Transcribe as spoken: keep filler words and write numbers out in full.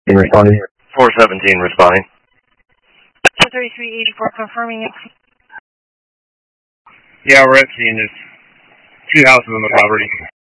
responding. four seventeen responding. two thirty-three eighty-four confirming it. Yeah, we're at scene. There's two houses on the property.